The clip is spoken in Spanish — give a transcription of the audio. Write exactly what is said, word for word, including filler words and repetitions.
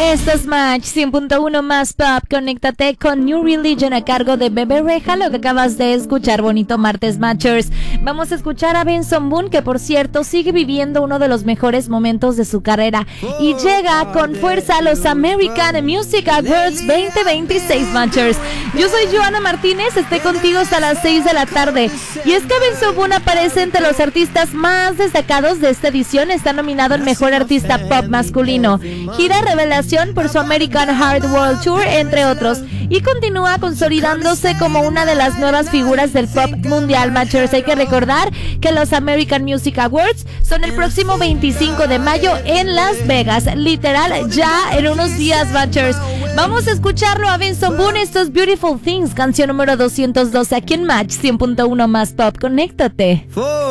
Esto es Match cien punto uno más Pop. Conéctate con New Religion a cargo de Bebe Rexha, lo que acabas de escuchar. Bonito martes, Matchers. Vamos a escuchar a Benson Boone, que por cierto sigue viviendo uno de los mejores momentos de su carrera y llega con fuerza a los American Music Awards veinte veintiséis, Matchers. Yo soy Joana Martínez, estoy contigo hasta las seis de la tarde. Y es que Benson Boone aparece entre los artistas más destacados de esta edición. Está nominado al mejor artista pop masculino. Gira Revelación por su American Hard World Tour, entre otros, y continúa consolidándose como una de las nuevas figuras del pop mundial, Matchers. Hay que recordar que los American Music Awards son el próximo veinticinco de mayo en Las Vegas, literal ya en unos días, Matchers. Vamos a escucharlo a Benson Boone. Esto es Beautiful Things, canción número doscientos doce aquí en Match cien punto uno más Pop. Conéctate.